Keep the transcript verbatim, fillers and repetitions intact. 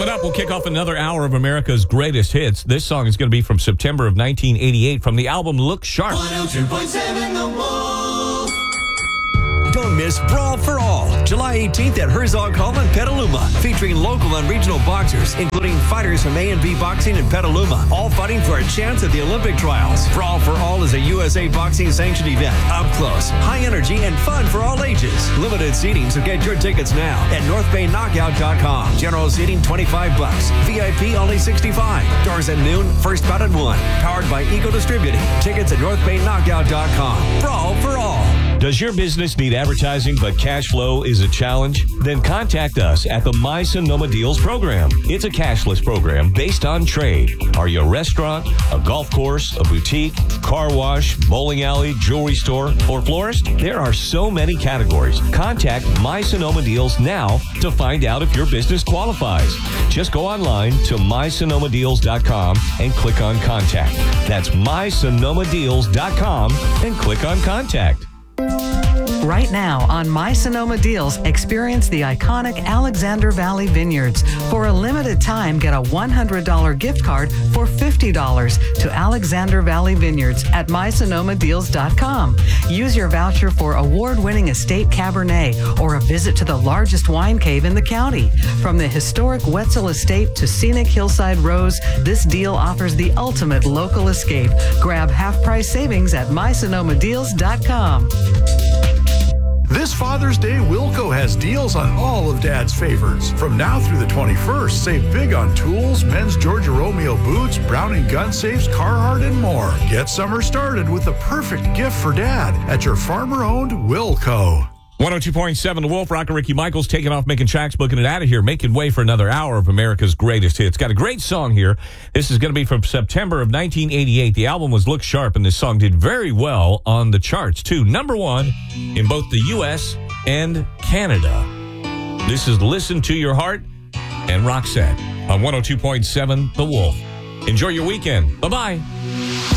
Coming up, we'll kick off another hour of America's greatest hits. This song is going to be from September of nineteen eighty-eight from the album Look Sharp. one oh two point seven The Wolf. Don't miss Brawl for All, July eighteenth at Herzog Hall in Petaluma, featuring local and regional boxers, including fighters from A and B Boxing in Petaluma, all fighting for a chance at the Olympic trials. Brawl for All is a U S A Boxing sanctioned event, up close, high energy, and fun for all ages. Limited seating, so get your tickets now at north bay knockout dot com. General seating twenty-five bucks, V I P only sixty-five. Doors at noon, first bout at one. Powered by Eagle Distributing. Tickets at north bay knockout dot com. Brawl for All. Does your business need advertising but cash flow is a challenge? Then contact us at the My Sonoma Deals program. It's a cashless program based on trade. Are you a restaurant, a golf course, a boutique, car wash, bowling alley, jewelry store, or florist? There are so many categories. Contact My Sonoma Deals now to find out if your business qualifies. Just go online to my sonoma deals dot com and click on Contact. That's my sonoma deals dot com and click on Contact. Right now on My Sonoma Deals, experience the iconic Alexander Valley Vineyards. For a limited time, get a one hundred dollars gift card for fifty dollars to Alexander Valley Vineyards at my sonoma deals dot com. Use your voucher for award-winning estate Cabernet or a visit to the largest wine cave in the county. From the historic Wetzel Estate to scenic Hillside Rose, this deal offers the ultimate local escape. Grab half-price savings at my sonoma deals dot com. This Father's Day, Wilco has deals on all of Dad's favorites. From now through the twenty-first, save big on tools, men's Georgia Romeo boots, Browning gun safes, Carhartt, and more. Get summer started with the perfect gift for Dad at your farmer-owned Wilco. one oh two point seven The Wolf, Rocker Ricky Michaels taking off, making tracks, booking it out of here, making way for another hour of America's greatest hits. Got a great song here. This is going to be from September of nineteen eighty-eight. The album was Look Sharp, and this song did very well on the charts, too. Number one in both the U S and Canada. This is Listen to Your Heart and Roxette on one oh two point seven The Wolf. Enjoy your weekend. Bye-bye.